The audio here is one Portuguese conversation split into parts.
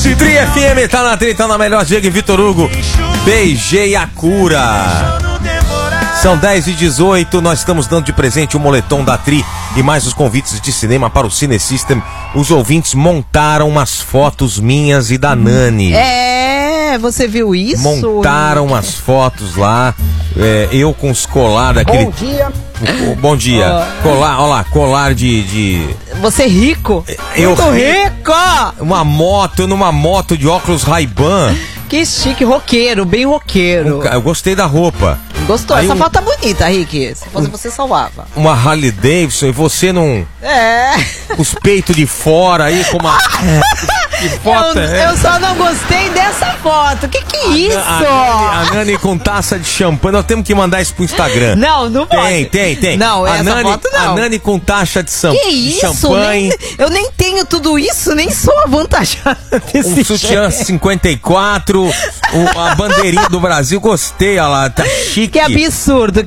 Tri FM, tá na Tri, tá na melhor. Diego e Vitor Hugo, beijei a cura. São 10h18, nós estamos dando de presente o moletom da Tri e mais os convites de cinema para o Cine System. Os ouvintes montaram umas fotos minhas e da Nani. Você viu isso? Montaram umas fotos lá, eu com os colar daquele... Bom dia. Bom dia. Colar, olha lá, colar de... Você é rico? Eu muito rico! Eu numa moto de óculos Ray-Ban. Que chique, roqueiro, bem roqueiro. Eu gostei da roupa. Gostou? Aí Essa foto tá bonita, Rick. Se fosse você, salvava. Uma Harley Davidson e você não... Os peitos de fora aí com uma... Que foto eu só não gostei dessa foto. Que é isso? A Nani com taça de champanhe. Nós temos que mandar isso pro Instagram. Não pode. Tem. Não, essa foto não. A Nani com taça de champanhe. Que isso? Eu nem tenho tudo isso, nem sou avantajada desse sutiã 54, a bandeirinha do Brasil. Gostei, olha lá, tá chique. Que absurdo.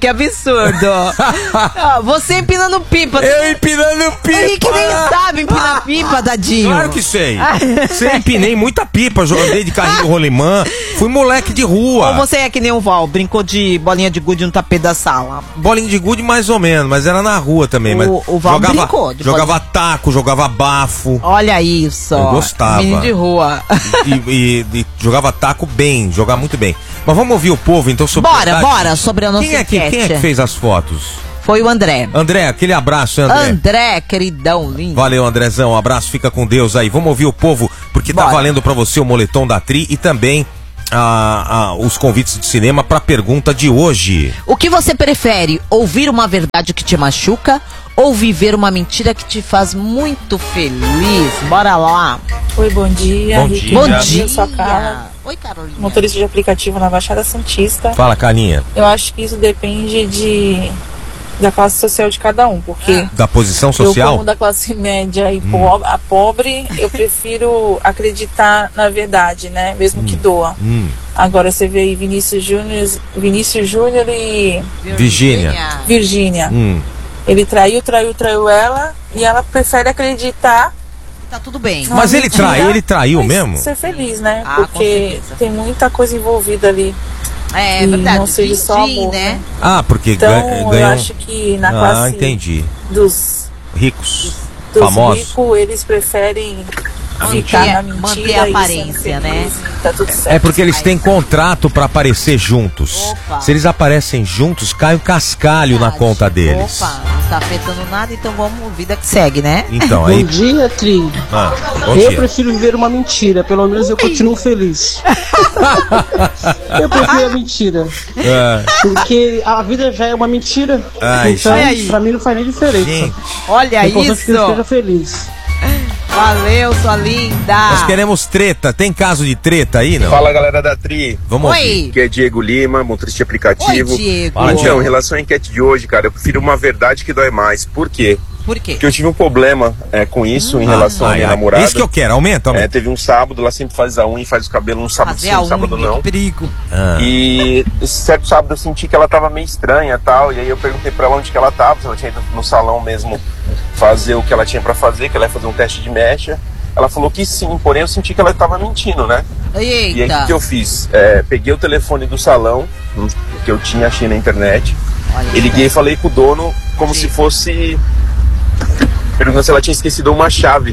Você empinando pipa. Eu empinando pipa. Ele que nem sabe empinar pipa, dadinho. Claro que sei. Você empinei muita pipa, joguei de carrinho rolimã. Fui moleque de rua. Ou você é que nem o Val, brincou de bolinha de gude no tapete da sala? Bolinha de gude mais ou menos, mas era na rua também. O Val brincou de jogava taco, jogava bafo. Olha isso. Eu gostava. Menino de rua. E jogava taco bem, jogava muito bem. Mas vamos ouvir o povo então sobre... Bora, sobre a nossa enquete. Quem é que fez as fotos? Foi o André. André, aquele abraço, André. André, queridão, lindo. Valeu, Andrezão, um abraço, fica com Deus aí. Vamos ouvir o povo, porque tá valendo pra você o moletom da Tri e também os convites de cinema pra pergunta de hoje. O que você prefere, ouvir uma verdade que te machuca ou viver uma mentira que te faz muito feliz? Bora lá. Oi, bom dia. Bom dia. Bom dia. Eu sou a Carla. Oi, Carolina. Motorista de aplicativo na Baixada Santista. Fala, Caninha. Eu acho que isso depende da classe social de cada um, porque da posição eu, social? como da classe média e pobre, eu prefiro acreditar na verdade, né? Mesmo que doa. Agora você vê aí Vinícius Júnior e Virgínia. Ele traiu ela e ela prefere acreditar. Tá tudo bem. Mas ele traiu mesmo? Ser feliz, né? Com Porque certeza. tem muita coisa envolvida ali. É verdade. Não seja só amor, né? Porque então, ganhou. eu acho que na classe entendi. dos Ricos, famosos. ricos, eles preferem ficar na mentira, manter a aparência, né? Tá tudo certo. É porque eles têm contrato pra aparecer juntos. Opa. Se eles aparecem juntos, cai um cascalho na conta deles. Opa, não tá afetando nada, então vamos, vida que segue, né? Então, Bom aí... dia, Tri. Bom Eu dia. prefiro viver uma mentira, pelo menos eu continuo feliz. Eu prefiro a mentira. Porque a vida já é uma mentira. Então, pra mim não faz nem diferença. Gente, Olha É importante que isso. eu esteja feliz. Valeu, sua linda. nós queremos treta. Tem caso de treta aí, não? Fala, galera da Tri. Vamos ouvir. Oi. Aqui é Diego Lima, motorista de aplicativo. Oi, Diego. Fala, Então, Diego. em relação à enquete de hoje, cara, eu prefiro uma verdade que dói mais. Por quê? Por quê? Porque eu tive um problema com isso em relação à minha namorada. Isso que eu quero, aumenta. Teve um sábado, ela sempre faz a unha e faz o cabelo no sábado Fazer sim, a no sábado unha, não. que perigo. E esse certo sábado eu senti que ela tava meio estranha e tal. E aí eu perguntei pra ela onde que ela tava, se ela tinha ido no salão mesmo fazer o que ela tinha pra fazer, que ela ia fazer um teste de mecha. Ela falou que sim, porém eu senti que ela tava mentindo, né? Eita. E aí o que eu fiz? Peguei o telefone do salão, que eu achei na internet, e liguei e falei com o dono como se fosse... perguntando se ela tinha esquecido uma chave.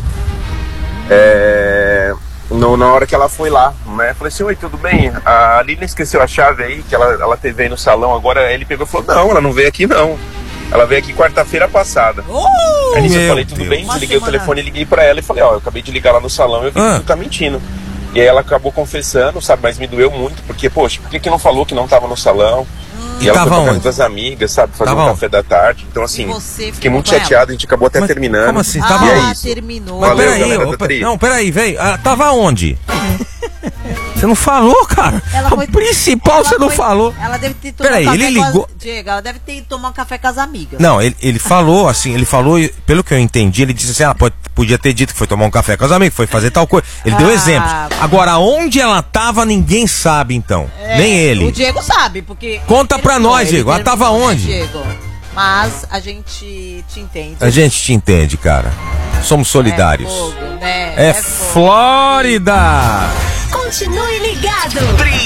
Na hora que ela foi lá, né? Falei assim, oi, tudo bem? A Lilian esqueceu a chave aí, que ela teve aí no salão, agora ele pegou e falou, não, ela não veio aqui não. Ela veio aqui quarta-feira passada. Aí nisso eu falei, tudo bem, desliguei o telefone, liguei pra ela e falei, eu acabei de ligar lá no salão e eu vi que tu tá mentindo. E aí ela acabou confessando, sabe, mas me doeu muito, porque, poxa, por que não falou que não tava no salão? E ela foi pra casa das amigas, sabe, fazer um café da tarde. Então, assim, fiquei muito chateado, a gente acabou até terminando. Como assim? E é isso. Terminou. Mas Valeu, peraí, galera da Tri. não, peraí, velho. Tava onde? Você não falou, cara? O principal você não falou. Ela deve ter tomado Peraí, ele ligou. Diego, ela deve ter tomado um café com as amigas. Não, ele falou assim, pelo que eu entendi, ele disse assim, ela podia ter dito que foi tomar um café com os amigos, foi fazer tal coisa. Ele deu exemplos. Agora, onde ela tava, ninguém sabe, então. Nem ele. O Diego sabe, porque... Conta pra nós, Diego. Ela tava onde? Diego. Mas a gente te entende. A gente te entende, cara. somos solidários. Fogo, né? É Flórida! Continue ligado.